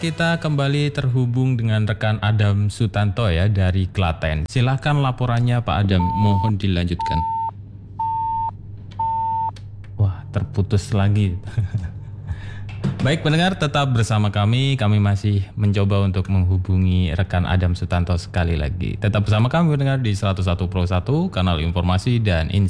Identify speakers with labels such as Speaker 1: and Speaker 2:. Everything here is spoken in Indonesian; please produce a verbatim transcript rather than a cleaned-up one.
Speaker 1: kita kembali terhubung dengan rekan Adam Sutanto ya dari Klaten. Silakan laporannya Pak Adam, mohon dilanjutkan. Wah, terputus lagi. Baik pendengar, tetap bersama kami. Kami masih mencoba untuk menghubungi rekan Adam Sutanto sekali lagi. Tetap bersama kami pendengar di seratus satu Pro satu, kanal informasi dan insight.